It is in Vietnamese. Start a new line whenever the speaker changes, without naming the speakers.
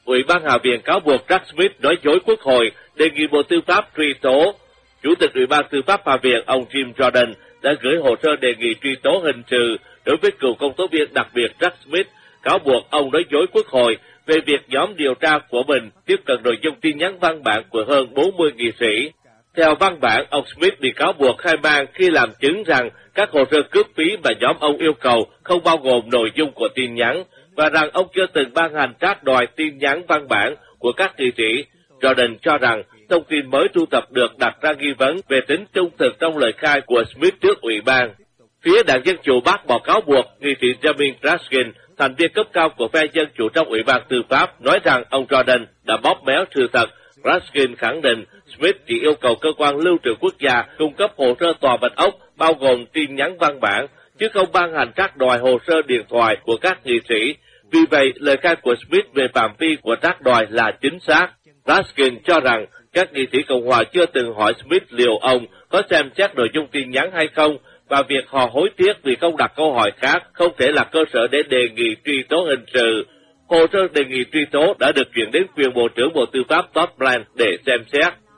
Ủy ban Hạ viện cáo buộc Jack Smith nói dối Quốc hội, đề nghị Bộ Tư pháp truy tố. Chủ tịch Ủy ban Tư pháp Hạ viện ông Jim Jordan đã gửi hồ sơ đề nghị truy tố hình sự đối với cựu công tố viên đặc biệt Jack Smith, cáo buộc ông nói dối Quốc hội về việc nhóm điều tra của mình tiếp cận nội dung tin nhắn văn bản của hơn 40 nghị sĩ. Theo văn bản, ông Smith bị cáo buộc khai man khi làm chứng rằng các hồ sơ cước phí mà nhóm ông yêu cầu không bao gồm nội dung của tin nhắn, và rằng ông chưa từng ban hành trác đòi tin nhắn văn bản của các nghị sĩ. Jordan cho rằng thông tin mới thu thập được đặt ra nghi vấn về tính trung thực trong lời khai của Smith trước Ủy ban. Phía đảng Dân Chủ bác bỏ cáo buộc. Nghị sĩ Jamie Raskin, thành viên cấp cao của phe Dân Chủ trong Ủy ban Tư pháp, nói rằng ông Jordan đã bóp méo sự thật. Raskin khẳng định Smith chỉ yêu cầu cơ quan lưu trữ quốc gia cung cấp hồ sơ tòa bạch ốc bao gồm tin nhắn văn bản, chứ không ban hành trác đòi hồ sơ điện thoại của các nghị sĩ. Vì vậy, lời khai của Smith về phạm vi của trác đòi là chính xác. Raskin cho rằng các nghị sĩ Cộng hòa chưa từng hỏi Smith liệu ông có xem xét nội dung tin nhắn hay không, và việc họ hối tiếc vì không đặt câu hỏi khác không thể là cơ sở để đề nghị truy tố hình sự. Hồ sơ đề nghị truy tố đã được chuyển đến quyền Bộ trưởng Bộ Tư pháp Todd Blanche để xem xét.